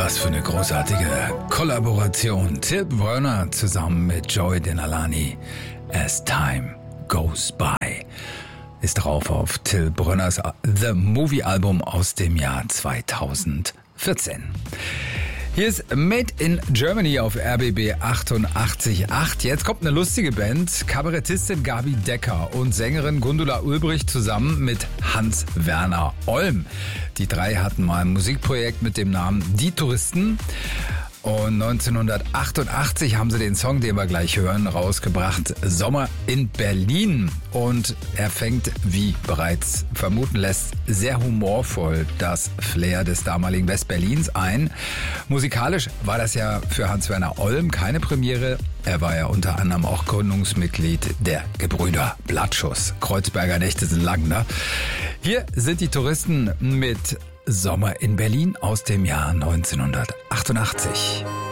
Was für eine großartige Kollaboration. Till Brönner zusammen mit Joey Denalani. As Time Goes By ist drauf auf Till Brönners The Movie Album aus dem Jahr 2014. Hier ist Made in Germany auf RBB 88.8. Jetzt kommt eine lustige Band. Kabarettistin Gabi Decker und Sängerin Gundula Ulbrich zusammen mit Hans-Werner Olm. Die drei hatten mal ein Musikprojekt mit dem Namen Die Touristen. Und 1988 haben sie den Song, den wir gleich hören, rausgebracht. Sommer in Berlin. Und er fängt, wie bereits vermuten lässt, sehr humorvoll das Flair des damaligen Westberlins ein. Musikalisch war das ja für Hans-Werner Olm keine Premiere. Er war ja unter anderem auch Gründungsmitglied der Gebrüder Blattschuss. Kreuzberger Nächte sind lang, ne? Hier sind die Touristen mit Sommer in Berlin aus dem Jahr 1988.